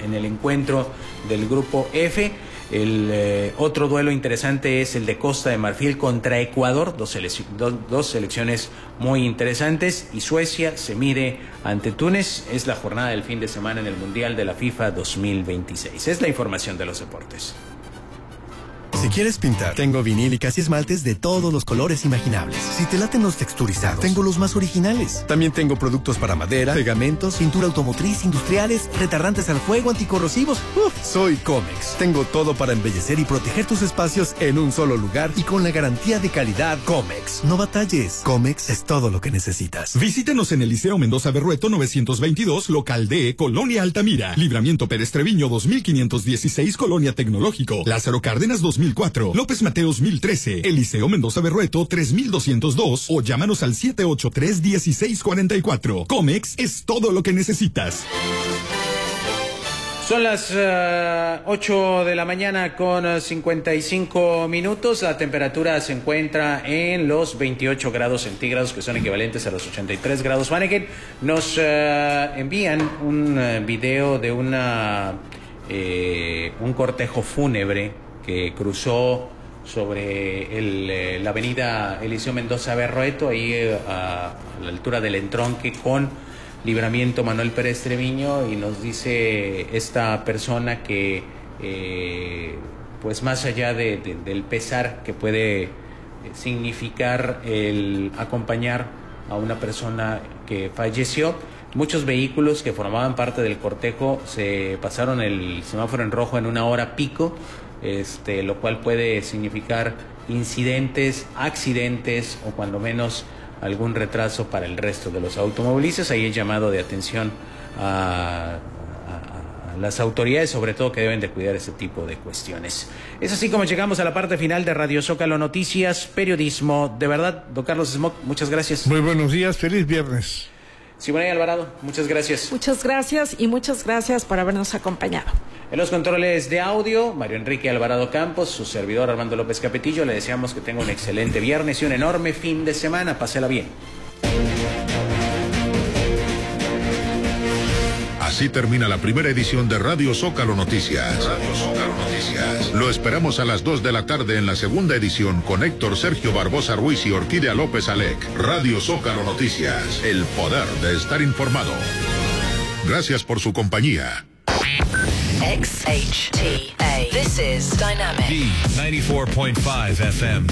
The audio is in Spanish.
en el encuentro del grupo F. El otro duelo interesante es el de Costa de Marfil contra Ecuador, dos selecciones muy interesantes, y Suecia se mide ante Túnez. Es la jornada del fin de semana en el Mundial de la FIFA 2026. Es la información de los deportes. Si quieres pintar, tengo vinílicas y esmaltes de todos los colores imaginables. Si te laten los texturizados, tengo los más originales. También tengo productos para madera, pegamentos, pintura automotriz, industriales, retardantes al fuego, anticorrosivos. Soy Comex. Tengo todo para embellecer y proteger tus espacios en un solo lugar y con la garantía de calidad Comex. No batalles. Comex es todo lo que necesitas. Visítenos en el Liceo Mendoza Berrueto 922, local D, Colonia Altamira. Libramiento Pérez Treviño 2516, Colonia Tecnológico. Lázaro Cárdenas 2004, López Mateos 1013, Eliseo Mendoza Berrueto 3202 o llámanos al 783-1644. Comex es todo lo que necesitas. Son las 8 de la mañana con 55 minutos. La temperatura se encuentra en los 28 grados centígrados, que son equivalentes a los 83 grados Fahrenheit. Nos envían un video de un cortejo fúnebre que cruzó sobre la avenida Eliseo Mendoza Berrueto, ahí a la altura del entronque con Libramiento Manuel Pérez Treviño, y nos dice esta persona que pues más allá del pesar que puede significar el acompañar a una persona que falleció, muchos vehículos que formaban parte del cortejo se pasaron el semáforo en rojo en una hora pico, lo cual puede significar incidentes, accidentes o cuando menos algún retraso para el resto de los automovilistas. Ahí es llamado de atención a las autoridades, sobre todo, que deben de cuidar ese tipo de cuestiones. Es así como llegamos a la parte final de Radio Zócalo Noticias, periodismo de verdad. Don Carlos Smock, muchas gracias. Muy buenos días, feliz viernes. Siboney Alvarado, muchas gracias. Muchas gracias y muchas gracias por habernos acompañado. En los controles de audio, Mario Enrique Alvarado Campos, su servidor Armando López Capetillo. Le deseamos que tenga un excelente viernes y un enorme fin de semana. Pásela bien. Así termina la primera edición de Radio Zócalo Noticias. Radio Zócalo Noticias. Lo esperamos a las 2 de la tarde en la segunda edición con Héctor Sergio Barbosa Ruiz y Orquídea López Alec. Radio Zócalo Noticias. El poder de estar informado. Gracias por su compañía. XHTA. This is Dynamic. D94.5 FM.